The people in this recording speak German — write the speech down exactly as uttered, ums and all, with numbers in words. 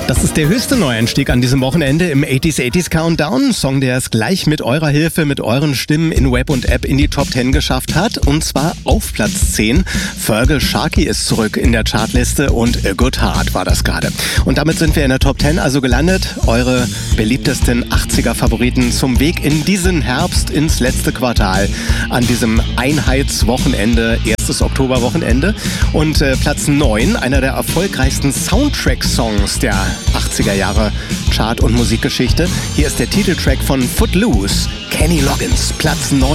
Das ist der höchste Neueinstieg an diesem Wochenende im achtziger achtziger Countdown. Song, der es gleich mit eurer Hilfe, mit euren Stimmen in Web und App in die Top zehn geschafft hat. Und zwar auf Platz zehn. Fergal Sharkey ist zurück in der Chartliste und A Good Heart war das gerade. Und damit sind wir in der Top zehn also gelandet. Eure beliebtesten achtziger-Favoriten zum Weg in diesen Herbst, ins letzte Quartal an diesem Einheitswochenende, erstes Oktoberwochenende. Und äh, Platz neun, einer der erfolgreichsten Soundtrack-Songs der achtziger Jahre Chart- und Musikgeschichte. Hier ist der Titeltrack von Footloose, Kenny Loggins, Platz neun.